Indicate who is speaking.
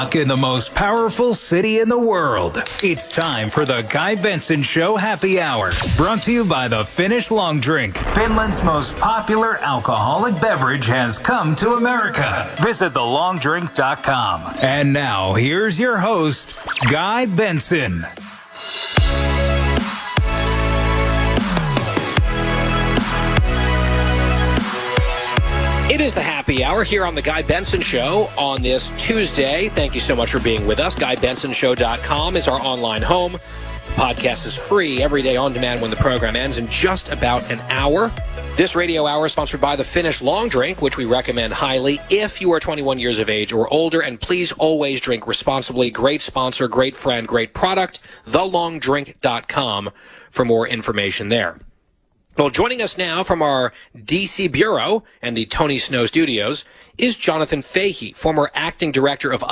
Speaker 1: In the most powerful city in the world. It's time for the Guy Benson Show Happy Hour. Brought to you by the Finnish Long Drink. Finland's most popular alcoholic beverage has come to America. Visit thelongdrink.com. And now, here's your host, Guy Benson.
Speaker 2: It is the Happy Hour here on the Guy Benson Show on this Tuesday. Thank you so much for being with us. GuyBensonShow.com is our online home. The podcast is free every day on demand when the program ends in just about an hour. This radio hour is sponsored by the Finnish Long Drink, which we recommend highly if you are 21 years of age or older. And please always drink responsibly. Great sponsor, great friend, great product. TheLongDrink.com for more information there. Well, joining us now from our D.C. Bureau and the Tony Snow Studios is Jonathan Fahey, former acting director of